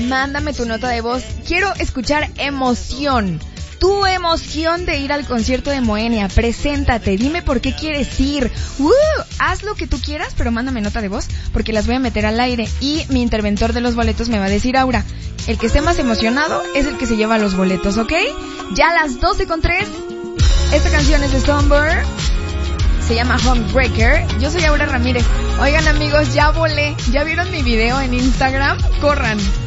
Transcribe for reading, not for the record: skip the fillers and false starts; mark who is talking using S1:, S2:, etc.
S1: mándame tu nota de voz. Quiero escuchar emoción. Tu emoción de ir al concierto de Moenia. Preséntate, dime por qué quieres ir. Haz lo que tú quieras, pero mándame nota de voz porque las voy a meter al aire. Y mi interventor de los boletos me va a decir, Aura, el que esté más emocionado es el que se lleva los boletos, ¿ok? Ya a las 12:03. Esta canción es de Stonebird. Se llama Homebreaker. Yo soy Aura Ramírez. Oigan amigos, ya volé. ¿Ya vieron mi video en Instagram? Corran.